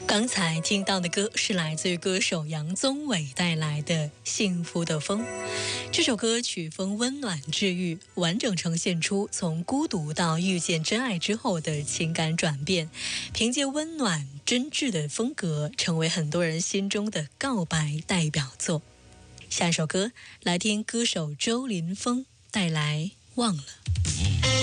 刚才听到的歌是来自于歌手杨宗纬带来的《幸福的风》。这首歌曲风温暖治愈，完整呈现出从孤独到遇见真爱之后的情感转变，凭借温暖真挚的风格，成为很多人心中的告白代表作。下一首歌来听歌手周林峰带来《忘了》。